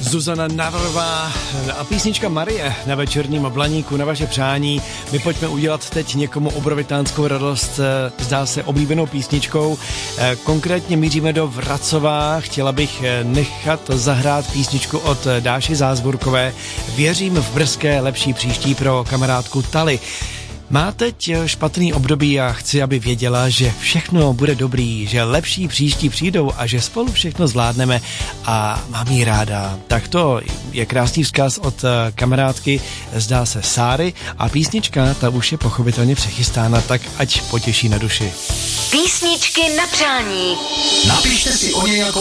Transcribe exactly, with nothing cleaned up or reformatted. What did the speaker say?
Zuzana Navrová a písnička Marie na večerním blaníku na vaše přání. My pojďme udělat teď někomu obrovitánskou radost, zdá se oblíbenou písničkou. Konkrétně míříme do Vracova. Chtěla bych nechat zahrát písničku od Dáši Zázvorkové. Věřím v brzké lepší příští pro kamarádku Tali. Má teď špatný období a chci, aby věděla, že všechno bude dobrý, že lepší příští přijdou a že spolu všechno zvládneme a mám jí ráda. Tak to je krásný vzkaz od kamarádky, zdá se Sáry, a písnička, ta už je pochopitelně přechystána, tak ať potěší na duši. Písničky na přání. Napište si o ně jako